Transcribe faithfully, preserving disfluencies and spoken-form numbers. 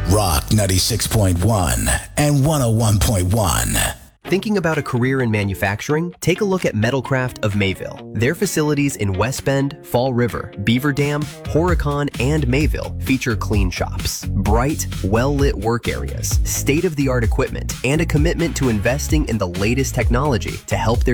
Rock ninety-six point one and one oh one point one. Thinking about a career in manufacturing? Take a look at Metalcraft of Mayville. Their facilities in West Bend, Fall River, Beaver Dam, Horicon, and Mayville feature clean shops, bright, well-lit work areas, state-of-the-art equipment, and a commitment to investing in the latest technology to help their